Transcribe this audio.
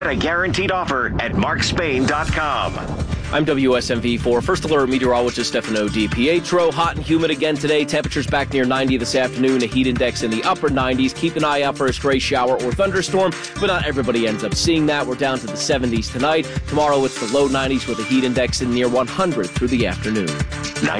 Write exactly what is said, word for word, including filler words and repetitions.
A guaranteed offer at mark spain dot com. I'm W S M V four First Alert meteorologist Stefano DiPietro. Hot and humid again today. Temperatures back near ninety this afternoon. A heat index in the upper nineties. Keep an eye out for a stray shower or thunderstorm, but not everybody ends up seeing that. We're down to the seventies tonight. Tomorrow it's the low nineties with a heat index in near one hundred through the afternoon.